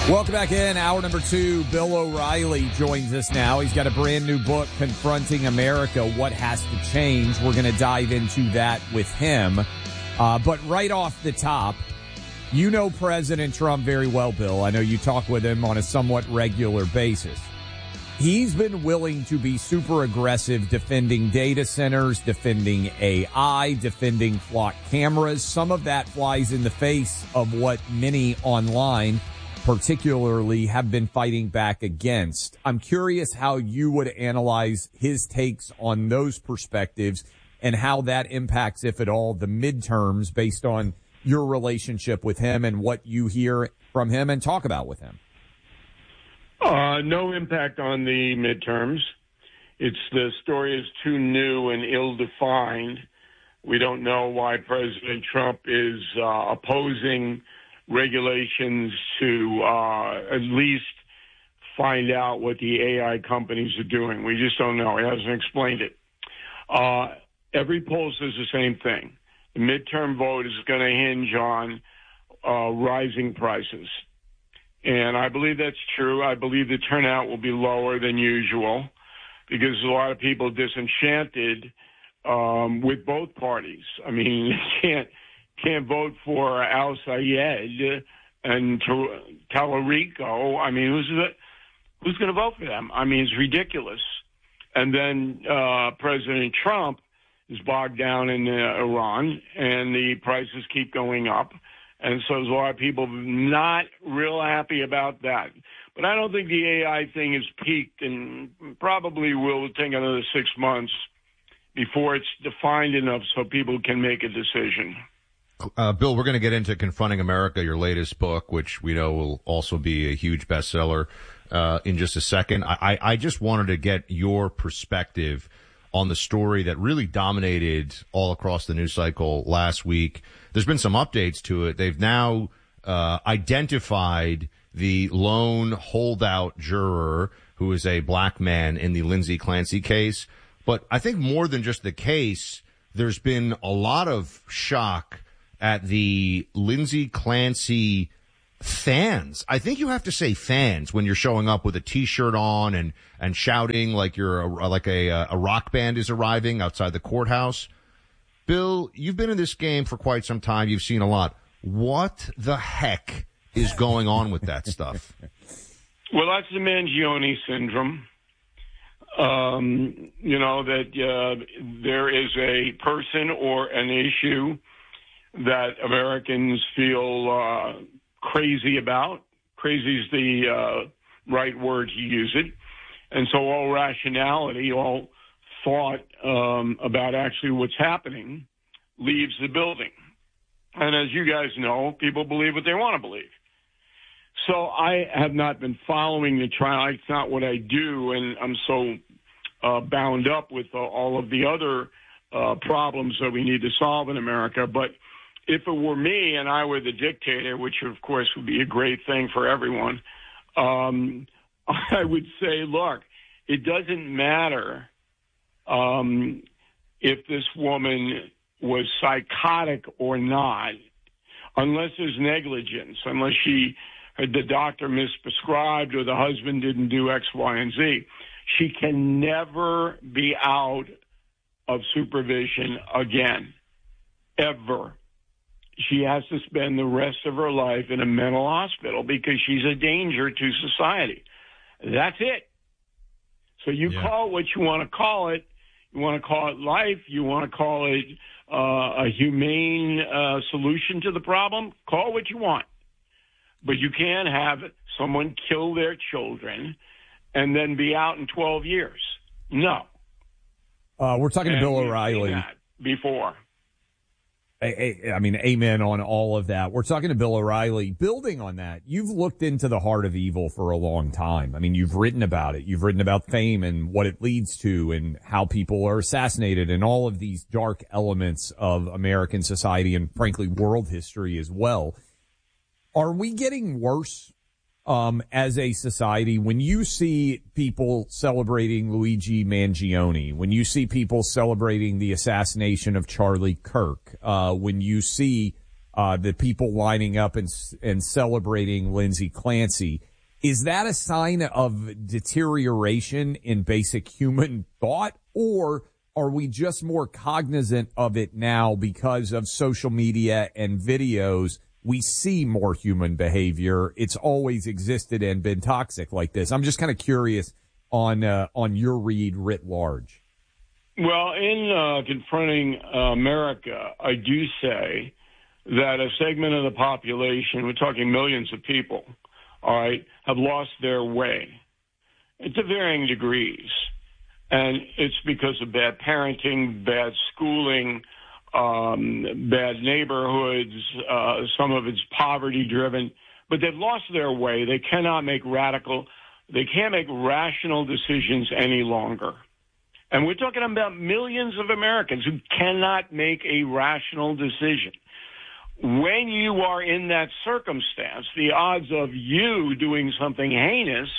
Welcome back in. Hour number 2. Bill O'Reilly joins us now. He's got a brand new book, Confronting America, What Has to Change. We're going to dive into that with him. But right off the top, you know President Trump very well, Bill. I know you talk with him on a somewhat regular basis. He's been willing to be super aggressive defending data centers, defending AI, defending flock cameras. Some of that flies in the face of what many online particularly have been fighting back against. I'm curious how you would analyze his takes on those perspectives and how that impacts, if at all, the midterms based on your relationship with him and what you hear from him and talk about with him. No impact on the midterms. The story is too new and ill-defined. We don't know why President Trump is opposing regulations to at least find out what the AI companies are doing. We just don't know. He hasn't explained it. Every poll says the same thing. The midterm vote is going to hinge on rising prices. And I believe that's true. I believe the turnout will be lower than usual because a lot of people disenchanted with both parties. I mean, you can't vote for Al Sayed and Tallarico. I mean, who's going to vote for them? I mean, it's ridiculous. And then President Trump is bogged down in Iran, and the prices keep going up. And so there's a lot of people not real happy about that. But I don't think the AI thing has peaked, and probably will take another 6 months before it's defined enough so people can make a decision. Bill, we're going to get into Confronting America, your latest book, which we know will also be a huge bestseller in just a second. I just wanted to get your perspective on the story that really dominated all across the news cycle last week. There's been some updates to it. They've now identified the lone holdout juror who is a black man in the Lindsay Clancy case. But I think more than just the case, there's been a lot of shock at the Lindsay Clancy fans. I think you have to say fans when you're showing up with a T-shirt on and shouting like you're a rock band is arriving outside the courthouse. Bill, you've been in this game for quite some time. You've seen a lot. What the heck is going on with that stuff? Well, that's the Mangione syndrome. That there is a person or an issue that Americans feel crazy about. Crazy is the right word to use it. And so all rationality, all thought about actually what's happening leaves the building. And as you guys know, people believe what they want to believe. So I have not been following the trial. It's not what I do, and I'm so bound up with all of the other problems that we need to solve in America. But if it were me and I were the dictator, which of course would be a great thing for everyone, I would say, look, it doesn't matter if this woman was psychotic or not, unless there's negligence, unless the doctor misprescribed or the husband didn't do X, Y, and Z. She can never be out of supervision again, ever. She has to spend the rest of her life in a mental hospital because she's a danger to society. That's it. So you call it what you want to call it. You want to call it life. You want to call it a humane solution to the problem. Call it what you want. But you can't have someone kill their children and then be out in 12 years. No. We're talking to Bill O'Reilly. Before. I mean, amen on all of that. We're talking to Bill O'Reilly. Building on that, you've looked into the heart of evil for a long time. I mean, you've written about it. You've written about fame and what it leads to and how people are assassinated and all of these dark elements of American society and, frankly, world history as well. Are we getting worse as a society when you see people celebrating Luigi Mangione, when you see people celebrating the assassination of Charlie Kirk, when you see the people lining up and celebrating Lindsey Clancy. Is that a sign of deterioration in basic human thought, or are we just more cognizant of it now because of social media and videos? We see more human behavior. It's always existed and been toxic like this. I'm just kind of curious on your read writ large. Well, in Confronting America, I do say that a segment of the population, we're talking millions of people, all right, have lost their way to varying degrees. And it's because of bad parenting, bad schooling, bad neighborhoods, some of it's poverty-driven. But they've lost their way. They can't make rational decisions any longer. And we're talking about millions of Americans who cannot make a rational decision. When you are in that circumstance, the odds of you doing something heinous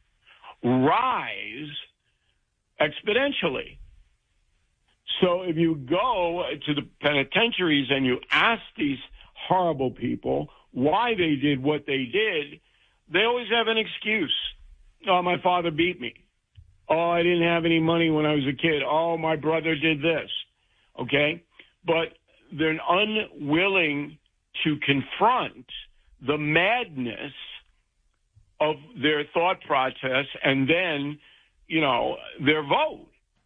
rise exponentially. So if you go to the penitentiaries and you ask these horrible people why they did what they did, they always have an excuse. Oh, my father beat me. Oh, I didn't have any money when I was a kid. Oh, my brother did this. Okay? But they're unwilling to confront the madness of their thought process and then, their vote.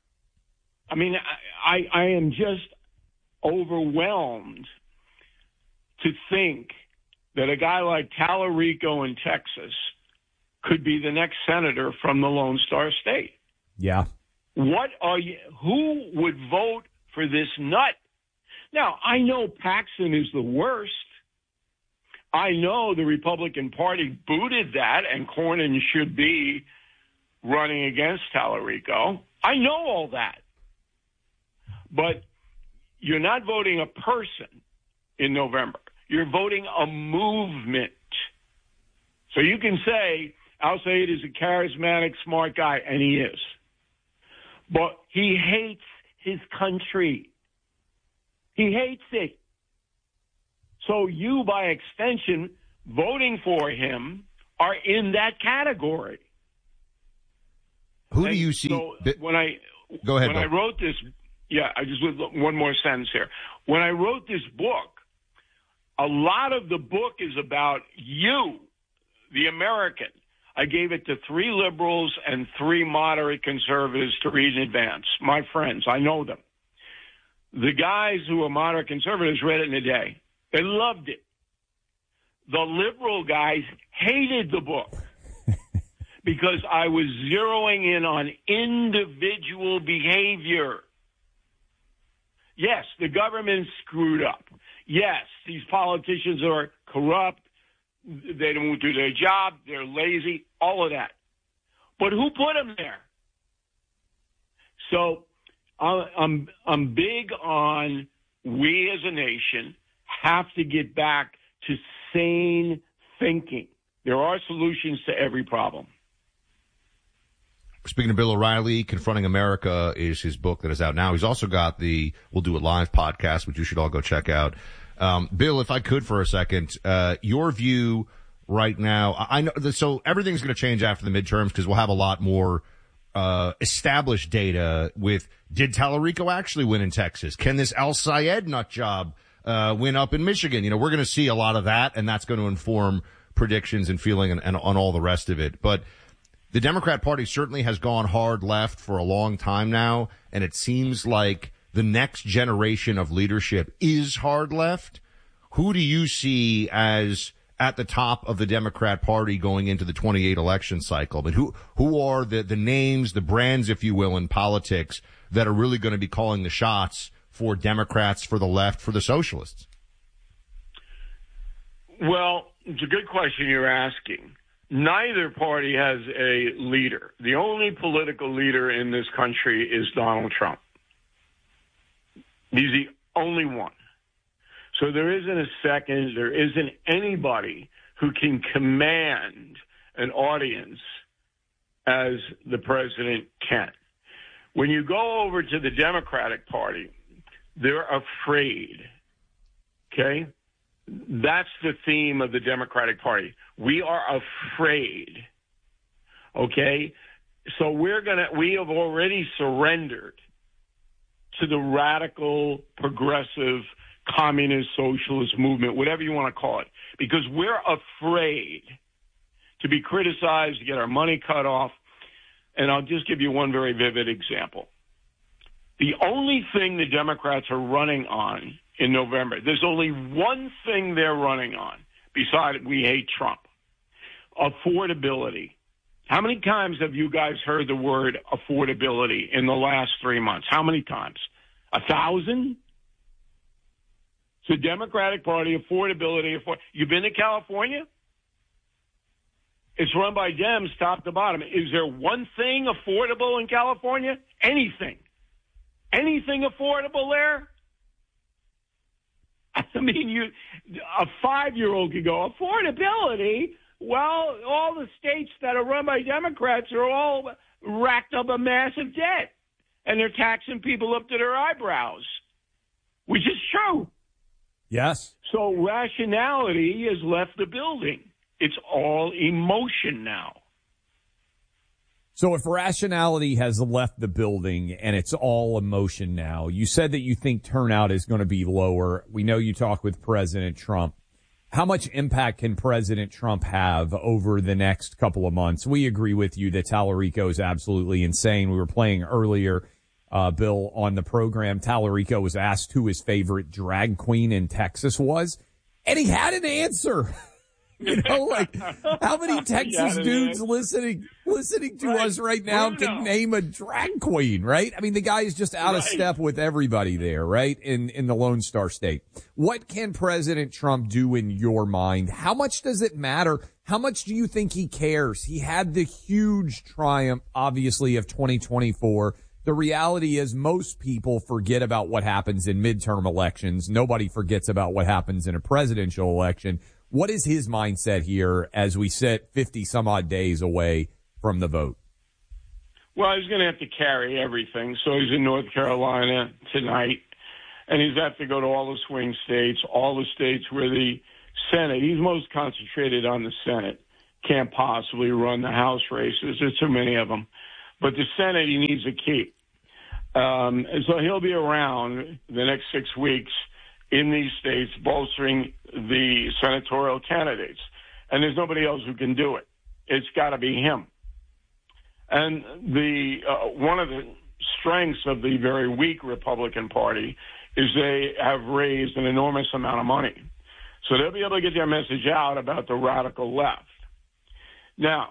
I mean, I am just overwhelmed to think that a guy like Tallarico in Texas could be the next senator from the Lone Star State. Yeah. Who would vote for this nut? Now, I know Paxton is the worst. I know the Republican Party booted that and Cornyn should be running against Tallarico. I know all that. But you're not voting a person in November. You're voting a movement. So you can say, Al Sayed is a charismatic, smart guy, and he is. But he hates his country. He hates it. So you, by extension, voting for him, are in that category. Who do you see? So Go ahead, when I wrote this, one more sentence here. When I wrote this book, a lot of the book is about you, the American. I gave it to 3 liberals and 3 moderate conservatives to read in advance. My friends, I know them. The guys who are moderate conservatives read it in a day. They loved it. The liberal guys hated the book because I was zeroing in on individual behavior. Yes, the government screwed up. Yes, these politicians are corrupt. They don't do their job. They're lazy, all of that. But who put them there? So I'm big on we as a nation have to get back to sane thinking. There are solutions to every problem. Speaking of Bill O'Reilly, Confronting America is his book that is out now. He's also got the We'll Do It Live podcast, which you should all go check out. Bill, if I could for a second, your view right now, I know, so everything's going to change after the midterms because we'll have a lot more established data with, did Tallarico actually win in Texas? Can this Al Sayed nut job win up in Michigan? We're going to see a lot of that, and that's going to inform predictions and feeling and on all the rest of it. But the Democrat Party certainly has gone hard left for a long time now, and it seems like the next generation of leadership is hard left. Who do you see as at the top of the Democrat Party going into the 28 election cycle? I mean, who are the names, the brands, if you will, in politics that are really going to be calling the shots for Democrats, for the left, for the socialists? Well, it's a good question you're asking. Neither party has a leader. The only political leader in this country is Donald Trump. He's the only one. So there isn't a second, there isn't anybody who can command an audience as the president can. When you go over to the Democratic Party, they're afraid, okay? That's the theme of the Democratic Party. We are afraid. Okay? So we have already surrendered to the radical, progressive, communist, socialist movement, whatever you want to call it, because we're afraid to be criticized, to get our money cut off. And I'll just give you one very vivid example. The only thing the Democrats are running on in November, there's only one thing they're running on besides we hate Trump: affordability. How many times have you guys heard the word affordability in the last 3 months? How many times? 1,000? So Democratic Party, affordability. You've been to California? It's run by Dems top to bottom. Is there one thing affordable in California? Anything? Anything affordable there? I mean, a 5-year-old could go, affordability? Well, all the states that are run by Democrats are all racked up a massive debt, and they're taxing people up to their eyebrows, which is true. Yes. So rationality has left the building. It's all emotion now. So if rationality has left the building and it's all emotion now, you said that you think turnout is going to be lower. We know you talk with President Trump. How much impact can President Trump have over the next couple of months? We agree with you that Tallarico is absolutely insane. We were playing earlier, Bill, on the program. Tallarico was asked who his favorite drag queen in Texas was, and he had an answer. You know, like, how many Texas dudes listening to us right now can name a drag queen, right? I mean, the guy is just out of step with everybody there, right? In the Lone Star State. What can President Trump do in your mind? How much does it matter? How much do you think he cares? He had the huge triumph, obviously, of 2024. The reality is most people forget about what happens in midterm elections. Nobody forgets about what happens in a presidential election. What is his mindset here as we sit 50 some odd days away from the vote? Well, he's going to have to carry everything. So he's in North Carolina tonight, and he's have to go to all the swing states, all the states where the Senate, he's most concentrated on the Senate, can't possibly run the House races. There's too many of them. But the Senate he needs to keep. And so he'll be around the next 6 weeks in these states bolstering the senatorial candidates. And there's nobody else who can do it. It's got to be him. And the one of the strengths of the very weak Republican Party is they have raised an enormous amount of money. So they'll be able to get their message out about the radical left. Now,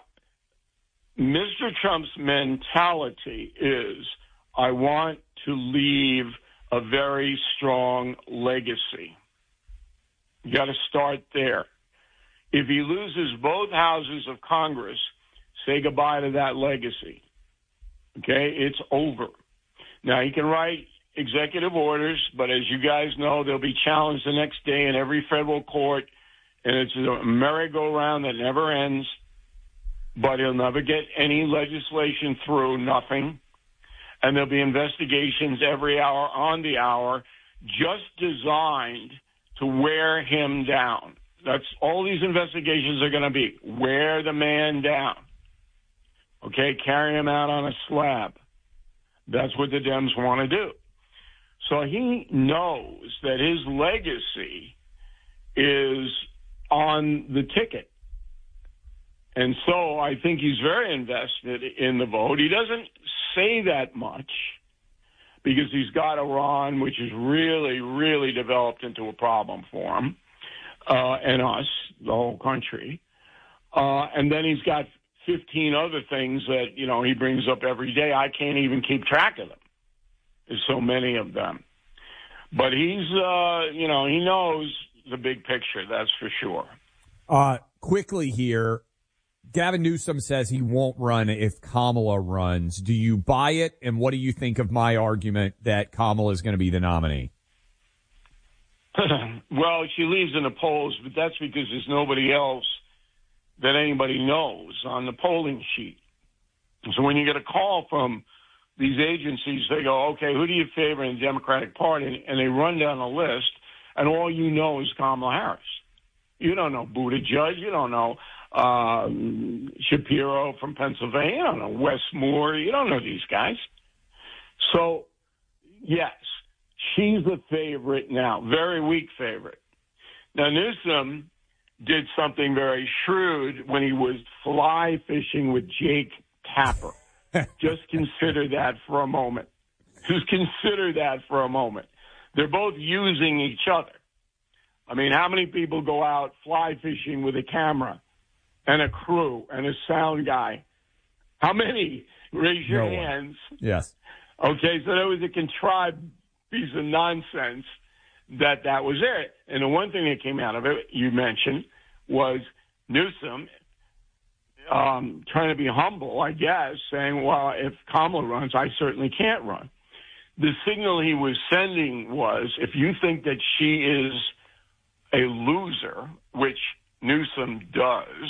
Mr. Trump's mentality is, I want to leave a very strong legacy. You got to start there. If he loses both houses of Congress, say goodbye to that legacy. Okay? It's over. Now, he can write executive orders, but as you guys know, they'll be challenged the next day in every federal court, and it's a merry-go-round that never ends, but he'll never get any legislation through, nothing. And there'll be investigations every hour on the hour just designed to wear him down. That's all these investigations are going to be. Wear the man down. Okay, carry him out on a slab. That's what the Dems want to do. So he knows that his legacy is on the ticket. And so I think he's very invested in the vote. He doesn't say that much because he's got Iran, which has really, really developed into a problem for him and us, the whole country. And then he's got 15 other things that, you know, he brings up every day. I can't even keep track of them. There's so many of them. But he's, you know, he knows the big picture, that's for sure. Quickly here, Gavin Newsom says he won't run if Kamala runs. Do you buy it? And what do you think of my argument that Kamala is going to be the nominee? Well, she leaves in the polls, but that's because there's nobody else that anybody knows on the polling sheet. So when you get a call from these agencies, they go, okay, who do you favor in the Democratic Party? And they run down a list. and all you know is Kamala Harris. You don't know Buttigieg. You don't know Shapiro from Pennsylvania. You don't know Wes Moore. You don't know these guys. So, yes, she's the favorite now, very weak favorite. Now, Newsom did something very shrewd when he was fly fishing with Jake Tapper. Just consider that for a moment. Just consider that for a moment. They're both using each other. I mean, how many people go out fly fishing with a camera and a crew and a sound guy? How many? Raise your hands. Yes. Okay, so that was a contrived piece of nonsense that was it. And the one thing that came out of it, you mentioned, was Newsom trying to be humble, I guess, saying, well, if Kamala runs, I certainly can't run. The signal he was sending was, if you think that she is a loser, which Newsom does,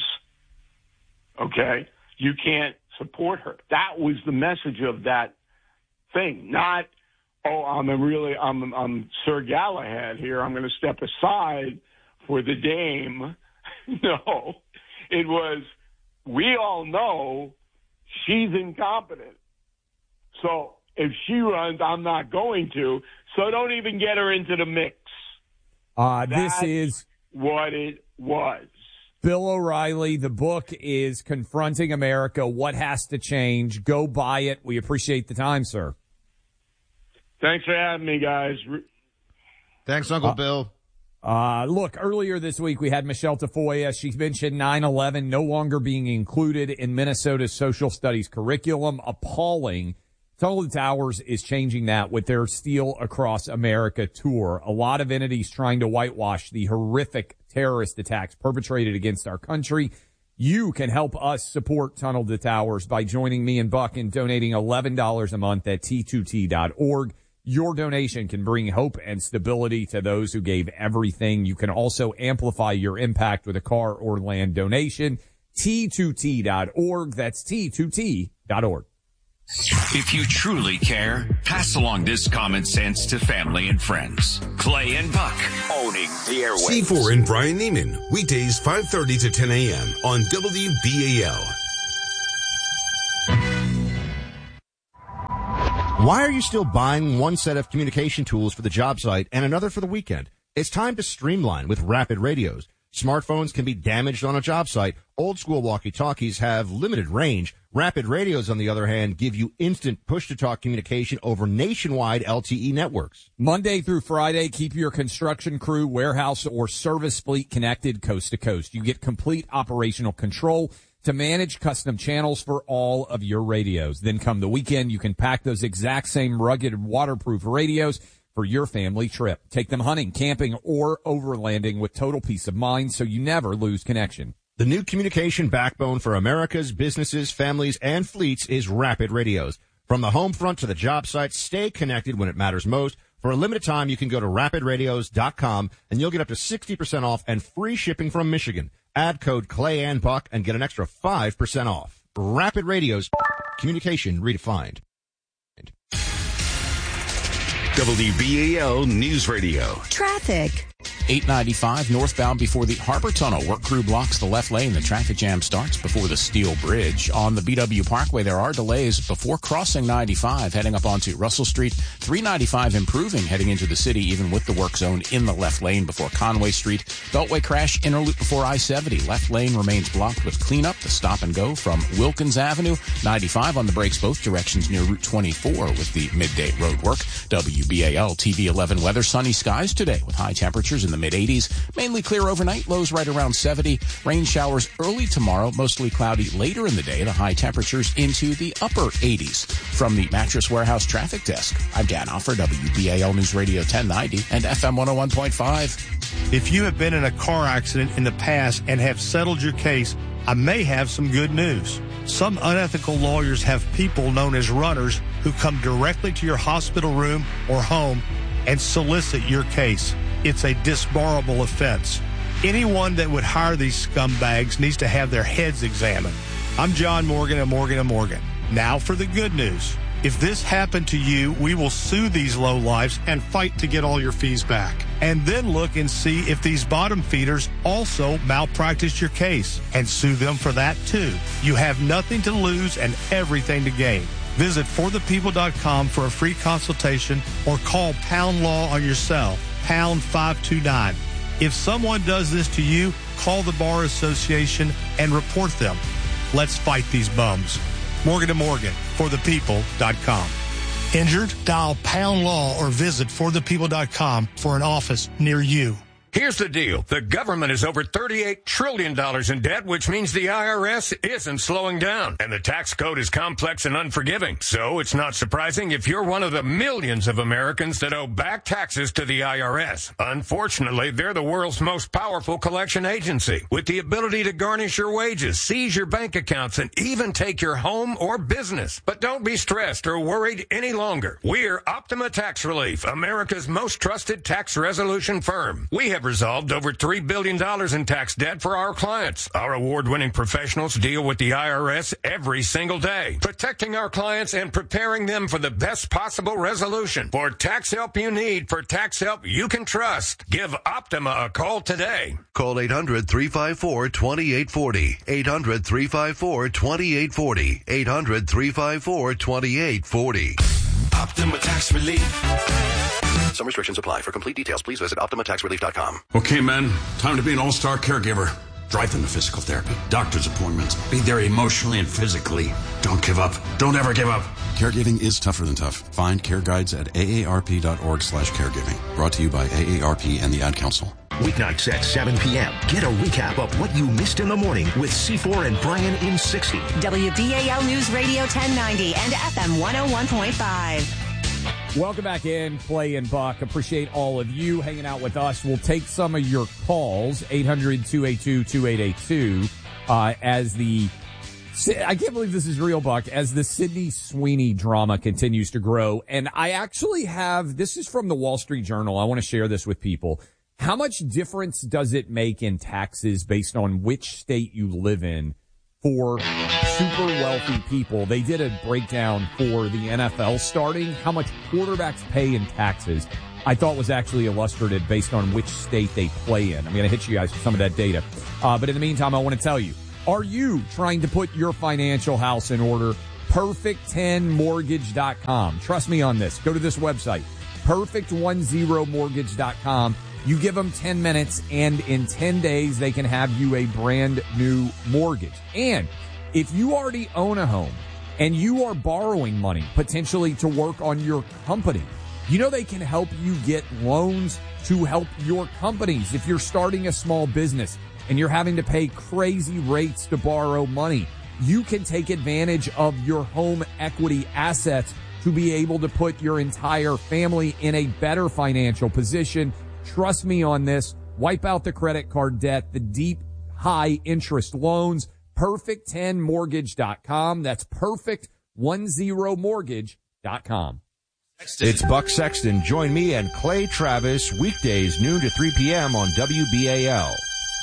okay, you can't support her. That was the message of that thing, not, oh, I'm Sir Galahad here. I'm going to step aside for the dame. No, it was, we all know she's incompetent. So if she runs, I'm not going to. So don't even get her into the mix. This is what it was. Bill O'Reilly. The book is Confronting America, What Has to Change. Go buy it. We appreciate the time, sir. Thanks for having me, guys. Thanks, Uncle Bill. Look, earlier this week we had Michelle Tafoya. She mentioned 9/11 no longer being included in Minnesota's social studies curriculum. Appalling. Tunnel to Towers is changing that with their Steal Across America tour. A lot of entities trying to whitewash the horrific terrorist attacks perpetrated against our country. You can help us support Tunnel to Towers by joining me and Buck in donating $11 a month at T2T.org. Your donation can bring hope and stability to those who gave everything. You can also amplify your impact with a car or land donation. T2T.org. That's T2T.org. If you truly care, pass along this common sense to family and friends. Clay and Buck, owning the airwaves. C4 and Brian Neiman, weekdays 5:30 to 10 a.m. on WBAL. Why are you still buying one set of communication tools for the job site and another for the weekend? It's time to streamline with Rapid Radios. Smartphones can be damaged on a job site. Old school walkie-talkies have limited range. Rapid Radios, on the other hand, give you instant push-to-talk communication over nationwide LTE networks. Monday through Friday, keep your construction crew, warehouse, or service fleet connected coast to coast. You get complete operational control to manage custom channels for all of your radios. Then come the weekend, you can pack those exact same rugged waterproof radios for your family trip. Take them hunting, camping, or overlanding with total peace of mind so you never lose connection. The new communication backbone for America's businesses, families, and fleets is Rapid Radios. From the home front to the job site, stay connected when it matters most. For a limited time, you can go to rapidradios.com and you'll get up to 60% off and free shipping from Michigan. Add code Clay and Buck and get an extra 5% off. Rapid Radios, communication redefined. WBAL News Radio. Traffic. 895 northbound before the Harbor Tunnel. Work crew blocks the left lane. The traffic jam starts before the Steel Bridge. On the BW Parkway, there are delays before crossing 95, heading up onto Russell Street. 395 improving, heading into the city, even with the work zone in the left lane before Conway Street. Beltway crash, inner loop before I-70. Left lane remains blocked with cleanup. The stop and go from Wilkins Avenue. 95 on the brakes both directions near Route 24 with the midday road work. WBAL TV 11 weather. Sunny skies today with high temperatures in the mid-80s. Mainly clear overnight, lows right around 70. Rain showers early tomorrow, mostly cloudy later in the day. The high temperatures into the upper 80s. From the Mattress Warehouse Traffic Desk, I'm Dan Offer, WBAL News Radio 1090 and FM 101.5. If you have been in a car accident in the past and have settled your case, I may have some good news. Some unethical lawyers have people known as runners who come directly to your hospital room or home and solicit your case. It's a disbarable offense. Anyone that would hire these scumbags needs to have their heads examined. I'm John Morgan of Morgan & Morgan. Now for the good news. If this happened to you, we will sue these lowlifes and fight to get all your fees back. And then look and see if these bottom feeders also malpracticed your case and sue them for that too. You have nothing to lose and everything to gain. Visit forthepeople.com for a free consultation or call Pound Law on your cell, pound 529. If someone does this to you, call the Bar Association and report them. Let's fight these bums. Morgan & Morgan, forthepeople.com. Injured? Dial Pound Law or visit forthepeople.com for an office near you. Here's the deal. The government is over $38 trillion in debt, which means the IRS isn't slowing down. And the tax code is complex and unforgiving. So it's not surprising if you're one of the millions of Americans that owe back taxes to the IRS. Unfortunately, they're the world's most powerful collection agency, with the ability to garnish your wages, seize your bank accounts, and even take your home or business. But don't be stressed or worried any longer. We're Optima Tax Relief, America's most trusted tax resolution firm. We have resolved over $3 billion in tax debt for our clients. Our award-winning professionals deal with the IRS every single day, protecting our clients and preparing them for the best possible resolution. For tax help you need, for tax help you can trust, give Optima a call today. Call 800-354-2840. 800-354-2840. 800-354-2840. Optima Tax Relief. Some restrictions apply. For complete details, please visit OptimaTaxRelief.com. Okay, men, time to be an all-star caregiver. Drive them to physical therapy, doctor's appointments. Be there emotionally and physically. Don't give up. Don't ever give up. Caregiving is tougher than tough. Find care guides at aarp.org/caregiving. Brought to you by AARP and the Ad Council. Weeknights at 7 p.m. Get a recap of what you missed in the morning with C4 and Brian in 60. WBAL News Radio 1090 and FM 101.5. Welcome back in, Clay and Buck. Appreciate all of you hanging out with us. We'll take some of your calls, 800-282-2882, as the, I can't believe this is real, Buck, as the Sydney Sweeney drama continues to grow. And I actually have, this is from the Wall Street Journal. I want to share this with people. How much difference does it make in taxes based on which state you live in for super wealthy people? They did a breakdown for the NFL starting, how much quarterbacks pay in taxes. I thought was actually illustrative based on which state they play in. I'm going to hit you guys with some of that data. But in the meantime, I want to tell you, are you trying to put your financial house in order? Perfect10mortgage.com. Trust me on this. Go to this website, perfect10mortgage.com. You give them 10 minutes, and in 10 days, they can have you a brand new mortgage. And if you already own a home and you are borrowing money potentially to work on your company, you know they can help you get loans to help your companies. If you're starting a small business and you're having to pay crazy rates to borrow money, you can take advantage of your home equity assets to be able to put your entire family in a better financial position. Trust me on this. Wipe out the credit card debt, the deep, high interest loans. Perfect10mortgage.com. That's perfect10mortgage.com. It's Buck Sexton. Join me and Clay Travis weekdays noon to 3 p.m. on WBAL.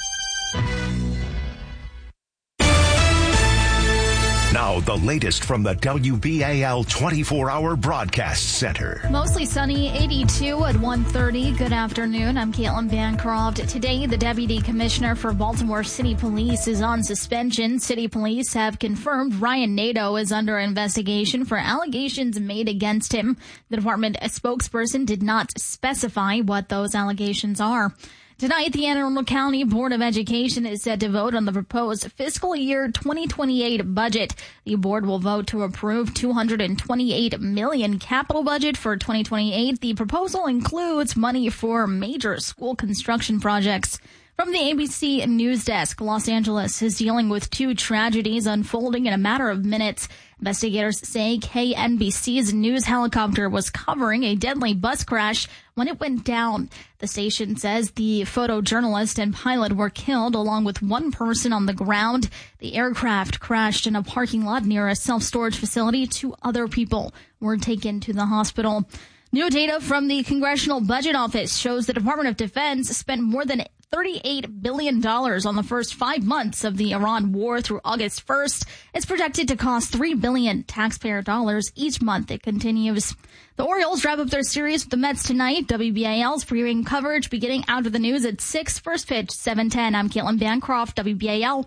Now, the latest from the WBAL 24-hour broadcast center. Mostly sunny, 82 at 1:30. Good afternoon. I'm Caitlin Bancroft. Today, the Deputy Commissioner for Baltimore City Police is on suspension. City Police have confirmed Ryan Nadeau is under investigation for allegations made against him. The department spokesperson did not specify what those allegations are. Tonight, the Anne Arundel County Board of Education is set to vote on the proposed fiscal year 2028 budget. The board will vote to approve $228 million capital budget for 2028. The proposal includes money for major school construction projects. From the ABC News Desk, Los Angeles is dealing with two tragedies unfolding in a matter of minutes. Investigators say KNBC's news helicopter was covering a deadly bus crash when it went down. The station says the photojournalist and pilot were killed along with one person on the ground. The aircraft crashed in a parking lot near a self-storage facility. 2 other people were taken to the hospital. New data from the Congressional Budget Office shows the Department of Defense spent more than $38 billion on the first 5 months of the Iran war through August 1st. It's projected to cost $3 billion taxpayer dollars each month it continues. The Orioles wrap up their series with the Mets tonight. WBAL's previewing coverage beginning out of the news at 6. First pitch, 7:10. I'm Caitlin Bancroft, WBAL.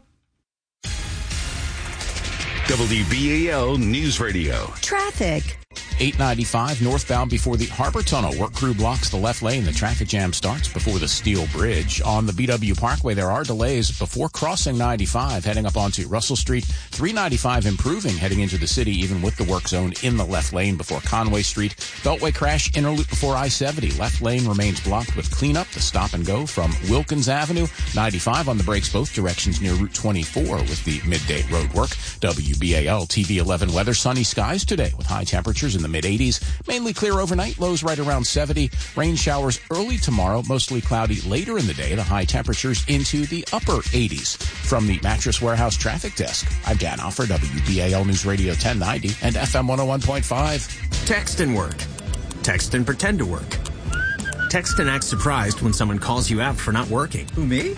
WBAL News Radio. Traffic. 895 northbound before the Harbor Tunnel. Work crew blocks the left lane. The traffic jam starts before the Steel Bridge. On the BW Parkway, there are delays before crossing 95, heading up onto Russell Street. 395 improving, heading into the city, even with the work zone in the left lane before Conway Street. Beltway crash, inner loop before I-70. Left lane remains blocked with cleanup. The stop and go from Wilkins Avenue. 95 on the brakes both directions near Route 24 with the midday road work. WBAL TV 11 weather. Sunny skies today with high temperatures in the mid-80s. Mainly clear overnight, lows right around 70. Rain showers early tomorrow, mostly cloudy later in the day. The high temperatures into the upper 80s. From the Mattress Warehouse Traffic Desk, I'm Dan Offer, WBAL News Radio 1090 and FM 101.5. Text and work. Text and pretend to work. Text and act surprised when someone calls you out for not working. Who, me?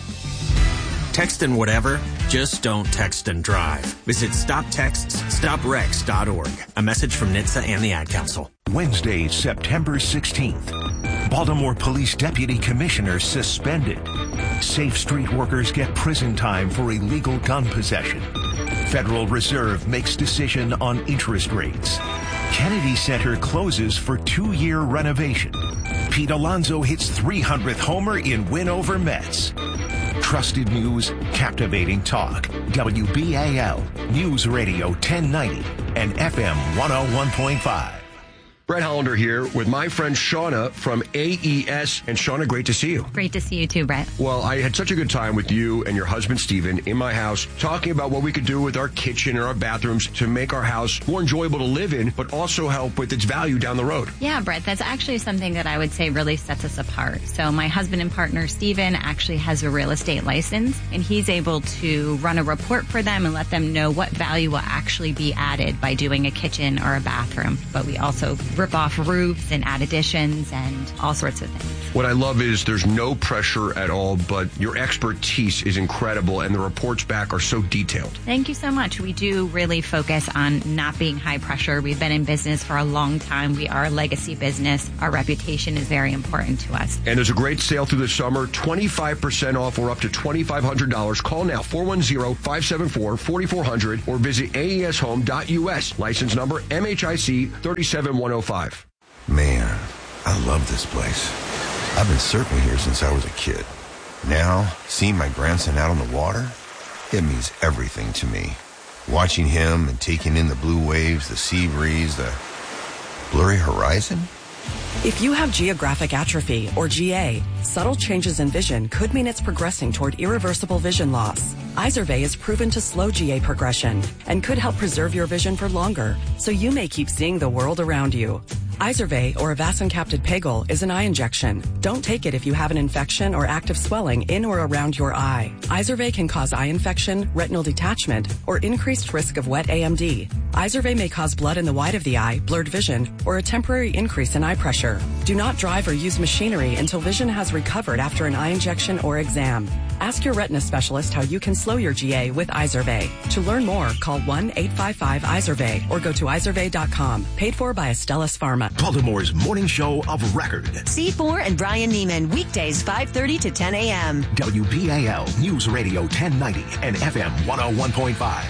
Text and whatever, just don't text and drive. Visit StopTextsStopWrecks.org. A message from NHTSA and the Ad Council. Wednesday, September 16th. Baltimore Police Deputy Commissioner suspended. Safe street workers get prison time for illegal gun possession. Federal Reserve makes decision on interest rates. Kennedy Center closes for 2-year renovation. Pete Alonso hits 300th homer in win over Mets. Trusted news, captivating talk. WBAL News Radio 1090 and FM 101.5. Brett Hollander here with my friend Shauna from AES. And Shauna, great to see you. Great to see you too, Brett. Well, I had such a good time with you and your husband, Steven, in my house, talking about what we could do with our kitchen and our bathrooms to make our house more enjoyable to live in, but also help with its value down the road. Yeah, Brett, that's actually something that I would say really sets us apart. So my husband and partner, Steven, actually has a real estate license, and he's able to run a report for them and let them know what value will actually be added by doing a kitchen or a bathroom. But we also rip off roofs and add additions and all sorts of things. What I love is there's no pressure at all, but your expertise is incredible and the reports back are so detailed. Thank you so much. We do really focus on not being high pressure. We've been in business for a long time. We are a legacy business. Our reputation is very important to us. And there's a great sale through the summer, 25% off or up to $2,500. Call now, 410-574-4400 or visit aeshome.us. License number MHIC 37105. Man, I love this place. I've been surfing here since I was a kid. Now, seeing my grandson out on the water, it means everything to me. Watching him and taking in the blue waves, the sea breeze, the blurry horizon. If you have geographic atrophy, or GA, subtle changes in vision could mean it's progressing toward irreversible vision loss. Izervay is proven to slow GA progression and could help preserve your vision for longer, so you may keep seeing the world around you. Izervay, or avacincaptad pegol, is an eye injection. Don't take it if you have an infection or active swelling in or around your eye. Izervay can cause eye infection, retinal detachment, or increased risk of wet AMD. Izervay may cause blood in the white of the eye, blurred vision, or a temporary increase in eye pressure. Do not drive or use machinery until vision has recovered after an eye injection or exam. Ask your retina specialist how you can slow your GA with Izervay. To learn more, call 1-855-IZERVAY or go to izervay.com. Paid for by Astellas Pharma. Baltimore's morning show of record. C4 and Brian Neiman, weekdays 5:30 to 10 a.m. WBAL News Radio 1090 and FM 101.5.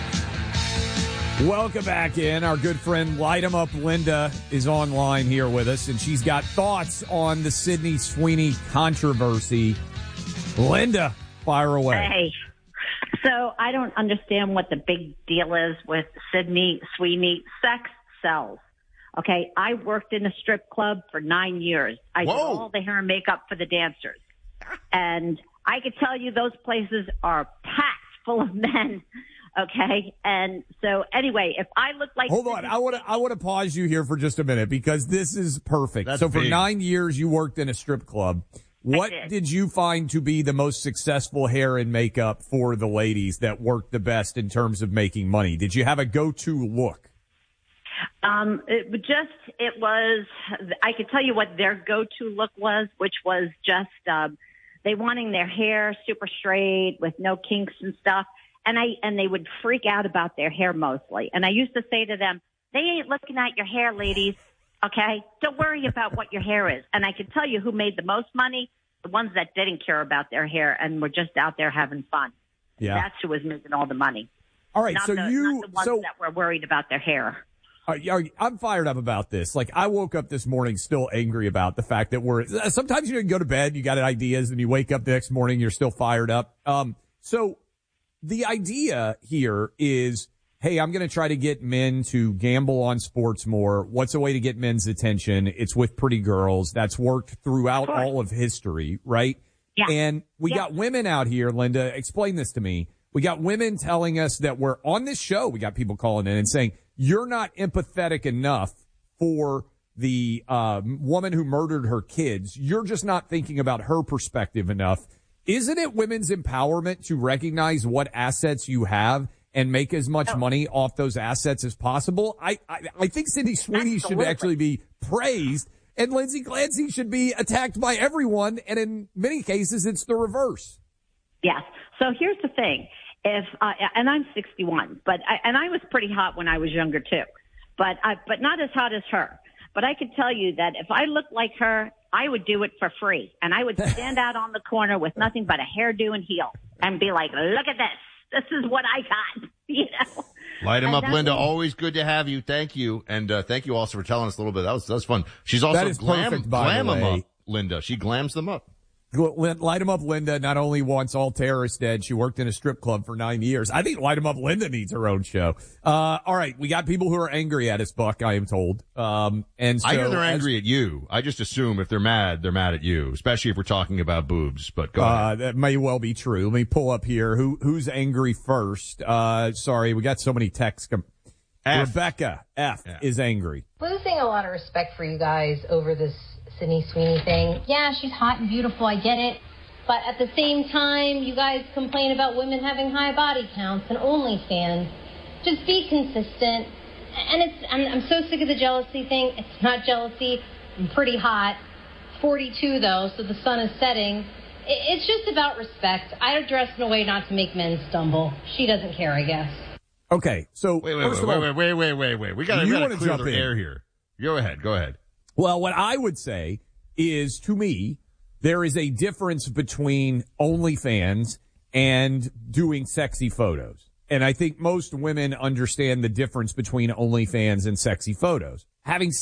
Welcome back in. Our good friend Light 'em Up Linda is online here with us, and she's got thoughts on the Sydney Sweeney controversy. Linda, fire away. Hey. So I don't understand what the big deal is with Sydney Sweeney. Sex sells. Okay, I worked in a strip club for 9 years. I did all the hair and makeup for the dancers. And I could tell you those places are packed full of men. Okay, and so anyway, if I look like... Hold on, I want to pause you here for just a minute because this is perfect. So for 9 years you worked in a strip club. What did you find to be the most successful hair and makeup for the ladies that worked the best in terms of making money? Did you have a go-to look? I could tell you what their go-to look was, which was just they wanting their hair super straight with no kinks and stuff. And they would freak out about their hair mostly. And I used to say to them, they ain't looking at your hair, ladies. Okay? Don't worry about what your hair is. And I can tell you who made the most money, the ones that didn't care about their hair and were just out there having fun. Yeah. That's who was making all the money. All right. Not So not the ones that were worried about their hair. I'm fired up about this. Like, I woke up this morning still angry about the fact that sometimes you go to bed, you got ideas, and you wake up the next morning, you're still fired up. So the idea here is, hey, I'm going to try to get men to gamble on sports more. What's a way to get men's attention? It's with pretty girls. That's worked throughout all of history, right? Yeah. And we got women out here, Linda, explain this to me. We got women telling us that we're on this show. We got people calling in and saying, you're not empathetic enough for the woman who murdered her kids. You're just not thinking about her perspective enough. Isn't it women's empowerment to recognize what assets you have and make as much money off those assets as possible? I think Cindy Sweeney should actually be praised, and Lindsay Clancy should be attacked by everyone, and in many cases, it's the reverse. Yes. So here's the thing. And I'm 61, but I was pretty hot when I was younger too, but not as hot as her. But I could tell you that if I looked like her, I would do it for free. And I would stand out on the corner with nothing but a hairdo and heel and be like, look at this. This is what I got, you know. Light him up, Linda. Always good to have you. Thank you. And thank you also for telling us a little bit. That was fun. She's also glam them up, Linda. She glams them up. Light 'em Up Linda not only wants all terrorists dead, she worked in a strip club for 9 years. I think Light 'em Up Linda needs her own show. All right, we got people who are angry at us, Buck, I am told. And so I hear they're angry at you. I just assume if they're mad at you, especially if we're talking about boobs. But go ahead. That may well be true. Let me pull up here. Who's angry first? Sorry, we got so many texts. Rebecca F is angry. Losing a lot of respect for you guys over this Sydney Sweeney thing. Yeah, she's hot and beautiful, I get it. But at the same time, you guys complain about women having high body counts and OnlyFans. Just be consistent. And I'm so sick of the jealousy thing. It's not jealousy. I'm pretty hot. 42 though, so the sun is setting. It's just about respect. I dress in a way not to make men stumble. She doesn't care, I guess. Okay, so wait. We got to clear the air here. Go ahead. Well, what I would say is, to me, there is a difference between OnlyFans and doing sexy photos. And I think most women understand the difference between OnlyFans and sexy photos. Having